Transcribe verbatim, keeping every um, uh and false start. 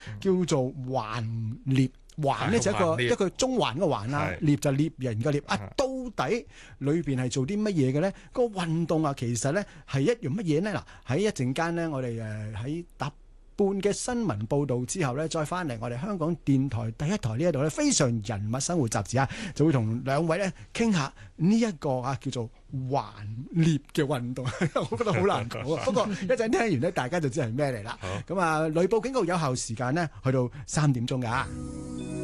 叫做環獵。環呢就一個一個中環嘅環啦，獵就獵人嘅獵啊，到底裏邊係做啲乜嘢嘅咧？個運動啊，其實咧係一樣乜嘢咧？嗱，喺一陣間咧，我哋誒喺搭半嘅新聞報導之後咧，再翻嚟我哋香港電台第一台呢一度咧，非常人物生活雜誌啊，就會同兩位咧傾下呢一個啊叫做環獵嘅運動，我覺得好難講啊。不過一陣聽完咧，大家就知係咩嚟啦。咁啊，雷暴警告有效時間呢，去到三點鐘㗎。